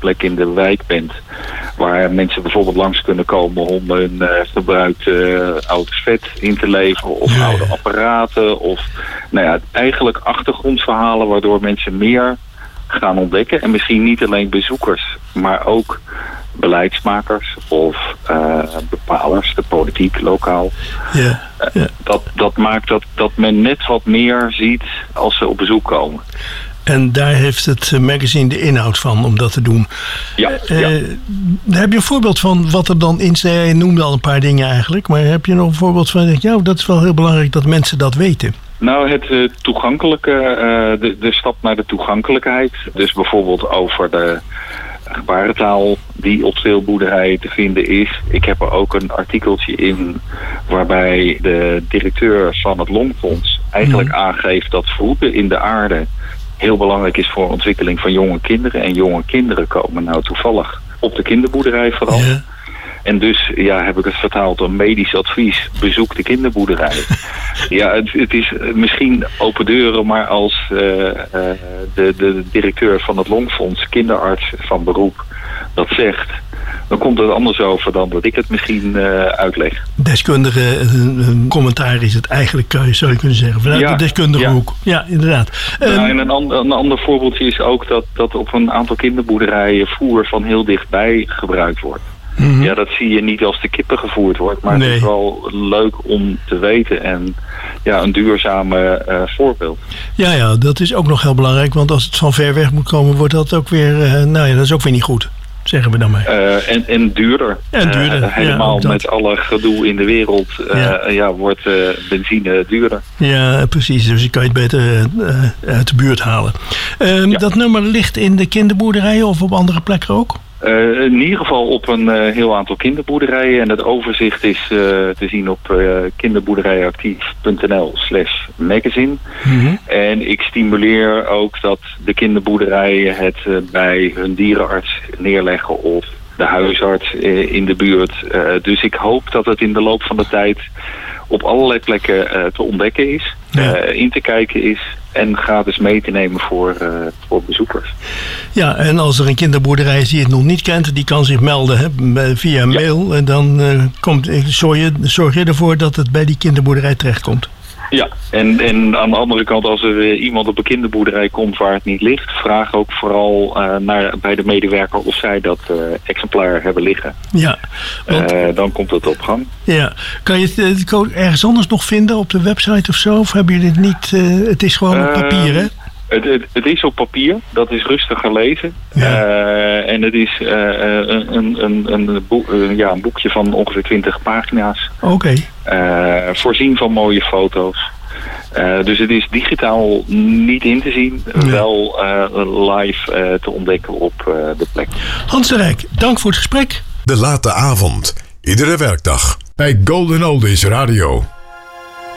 plek in de wijk bent, waar mensen bijvoorbeeld langs kunnen komen om hun gebruikte oud vet in te leveren of oude apparaten of eigenlijk achtergrondverhalen waardoor mensen meer gaan ontdekken. En misschien niet alleen bezoekers, maar ook beleidsmakers of bepalers, de politiek lokaal. Dat maakt dat men net wat meer ziet als ze op bezoek komen. En daar heeft het magazine de inhoud van om dat te doen. Heb je een voorbeeld van wat er dan in staat? Je noemde al een paar dingen eigenlijk, maar heb je nog een voorbeeld van, dat is wel heel belangrijk dat mensen dat weten? Nou, het toegankelijke, de stap naar de toegankelijkheid. Dus bijvoorbeeld over de gebarentaal die op veel boerderijen te vinden is. Ik heb er ook een artikeltje in waarbij de directeur van het Longfonds eigenlijk aangeeft dat voeden in de aarde heel belangrijk is voor de ontwikkeling van jonge kinderen. En jonge kinderen komen nou toevallig op de kinderboerderij vooral. Ja. En dus heb ik het vertaald door medisch advies. Bezoek de kinderboerderij. Het is misschien open deuren, maar als de directeur van het Longfonds, kinderarts van beroep, dat zegt, dan komt het anders over dan dat ik het misschien uitleg. Deskundige commentaar is het eigenlijk, zou je kunnen zeggen. Vanuit de deskundige hoek. Ja, inderdaad. En een ander voorbeeldje is ook dat op een aantal kinderboerderijen voer van heel dichtbij gebruikt wordt. Mm-hmm. Ja, dat zie je niet als de kippen gevoerd wordt, maar het is wel leuk om te weten en een duurzame voorbeeld. Ja, dat is ook nog heel belangrijk, want als het van ver weg moet komen, wordt dat ook weer, dat is ook weer niet goed, zeggen we dan maar. En duurder. En duurder. Helemaal met alle gedoe in de wereld wordt benzine duurder. Ja, precies. Dus je kan het beter uit de buurt halen. Dat nummer ligt in de kinderboerderijen of op andere plekken ook? In ieder geval op een heel aantal kinderboerderijen. En het overzicht is te zien op kinderboerdijenactief.nl/magazine. Mm-hmm. En ik stimuleer ook dat de kinderboerderijen het bij hun dierenarts neerleggen of de huisarts in de buurt. Dus ik hoop dat het in de loop van de tijd op allerlei plekken te ontdekken is, in te kijken is en gratis mee te nemen voor bezoekers. Ja, en als er een kinderboerderij is die het nog niet kent, die kan zich melden via mail. En dan zorg je ervoor dat het bij die kinderboerderij terechtkomt. Ja, en aan de andere kant, als er iemand op een kinderboerderij komt waar het niet ligt, vraag ook vooral bij de medewerker of zij dat exemplaar hebben liggen. Ja. Dan komt het op gang. Ja. Kan je het ergens anders nog vinden op de website of zo? Of hebben jullie het niet? Het is gewoon op papier, hè? Het is op papier, dat is rustiger lezen. Ja. En het is een boekje van ongeveer 20 pagina's. Oké. Voorzien van mooie foto's. Dus het is digitaal niet in te zien, wel live te ontdekken op de plek. Hans de Rijk, dank voor het gesprek. De late avond, iedere werkdag bij Golden Oldies Radio.